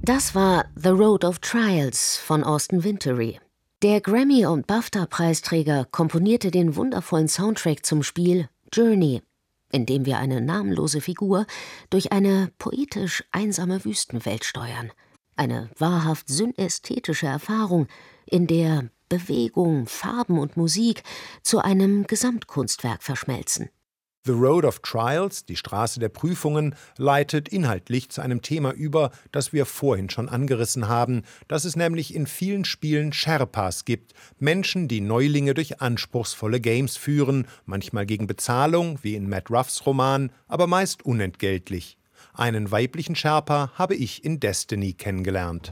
Das war The Road of Trials von Austin Wintory. Der Grammy- und BAFTA-Preisträger komponierte den wundervollen Soundtrack zum Spiel Journey, in dem wir eine namenlose Figur durch eine poetisch einsame Wüstenwelt steuern. Eine wahrhaft synästhetische Erfahrung, in der Bewegung, Farben und Musik zu einem Gesamtkunstwerk verschmelzen. The Road of Trials, die Straße der Prüfungen, leitet inhaltlich zu einem Thema über, das wir vorhin schon angerissen haben, dass es nämlich in vielen Spielen Sherpas gibt, Menschen, die Neulinge durch anspruchsvolle Games führen, manchmal gegen Bezahlung, wie in Matt Ruffs Roman, aber meist unentgeltlich. Einen weiblichen Sherpa habe ich in Destiny kennengelernt.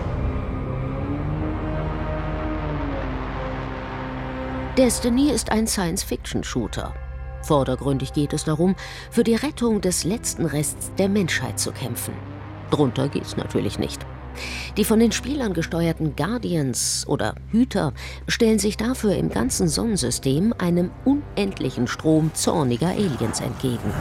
Destiny ist ein Science-Fiction-Shooter. Vordergründig geht es darum, für die Rettung des letzten Rests der Menschheit zu kämpfen. Drunter geht's natürlich nicht. Die von den Spielern gesteuerten Guardians oder Hüter stellen sich dafür im ganzen Sonnensystem einem unendlichen Strom zorniger Aliens entgegen.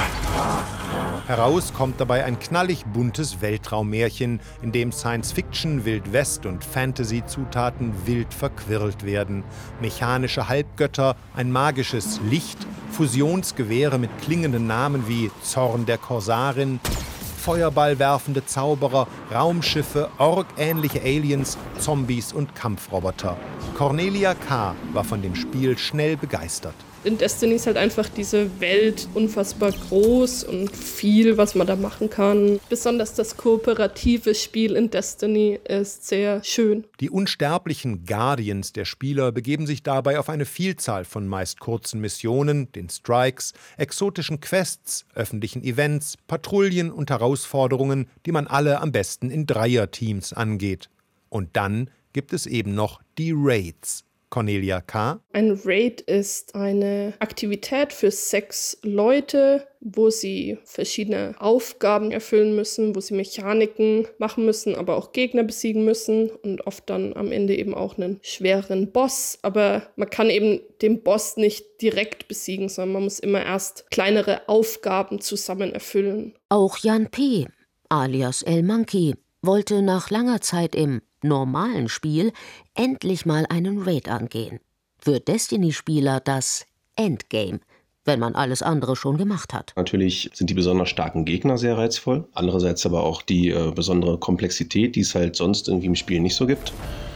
Heraus kommt dabei ein knallig buntes Weltraummärchen, in dem Science-Fiction, Wild-West und Fantasy-Zutaten wild verquirlt werden. Mechanische Halbgötter, ein magisches Licht, Fusionsgewehre mit klingenden Namen wie Zorn der Korsarin, Feuerballwerfende Zauberer, Raumschiffe, ork-ähnliche Aliens, Zombies und Kampfroboter. Cornelia K. war von dem Spiel schnell begeistert. In Destiny ist halt einfach diese Welt unfassbar groß und viel, was man da machen kann. Besonders das kooperative Spiel in Destiny ist sehr schön. Die unsterblichen Guardians der Spieler begeben sich dabei auf eine Vielzahl von meist kurzen Missionen, den Strikes, exotischen Quests, öffentlichen Events, Patrouillen und Herausforderungen, die man alle am besten in Dreierteams angeht. Und dann gibt es eben noch die Raids. Cornelia K. Ein Raid ist eine Aktivität für 6 Leute, wo sie verschiedene Aufgaben erfüllen müssen, wo sie Mechaniken machen müssen, aber auch Gegner besiegen müssen und oft dann am Ende eben auch einen schwereren Boss. Aber man kann eben den Boss nicht direkt besiegen, sondern man muss immer erst kleinere Aufgaben zusammen erfüllen. Auch Jan P., alias El Monkey, wollte nach langer Zeit im normalen Spiel endlich mal einen Raid angehen. Für Destiny-Spieler das Endgame, wenn man alles andere schon gemacht hat. Natürlich sind die besonders starken Gegner sehr reizvoll, andererseits aber auch die besondere Komplexität, die es halt sonst irgendwie im Spiel nicht so gibt.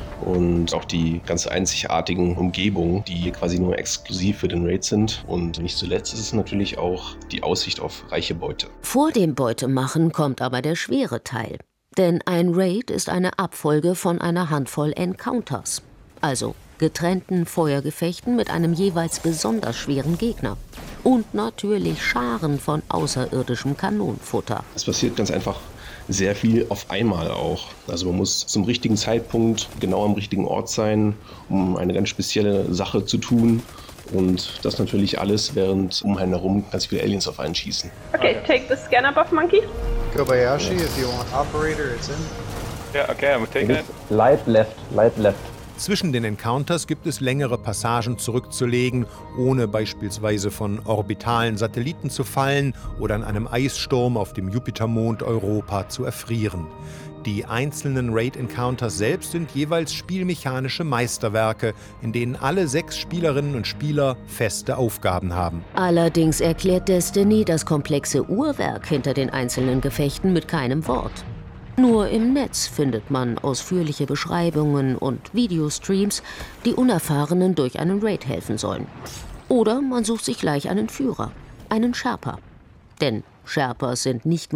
Und auch die ganz einzigartigen Umgebungen, die quasi nur exklusiv für den Raid sind. Und nicht zuletzt ist es natürlich auch die Aussicht auf reiche Beute. Vor dem Beutemachen kommt aber der schwere Teil. Denn ein Raid ist eine Abfolge von einer Handvoll Encounters, also getrennten Feuergefechten mit einem jeweils besonders schweren Gegner. Und natürlich Scharen von außerirdischem Kanonenfutter. Es passiert ganz einfach sehr viel auf einmal auch. Also man muss zum richtigen Zeitpunkt genau am richtigen Ort sein, um eine ganz spezielle Sache zu tun. Und das natürlich alles, während um einen herum ganz viele Aliens auf einen schießen. Okay, take the scan up of Monkey. Kobayashi, if you want operator, it's in. Yeah, okay, I'm taking it. Light left. Zwischen den Encounters gibt es längere Passagen zurückzulegen, ohne beispielsweise von orbitalen Satelliten zu fallen oder in einem Eissturm auf dem Jupitermond Europa zu erfrieren. Die einzelnen Raid-Encounters selbst sind jeweils spielmechanische Meisterwerke, in denen alle 6 Spielerinnen und Spieler feste Aufgaben haben. Allerdings erklärt Destiny das komplexe Uhrwerk hinter den einzelnen Gefechten mit keinem Wort. Nur im Netz findet man ausführliche Beschreibungen und Videostreams, die Unerfahrenen durch einen Raid helfen sollen. Oder man sucht sich gleich einen Führer, einen Sherpa. Denn Sherpas sind nicht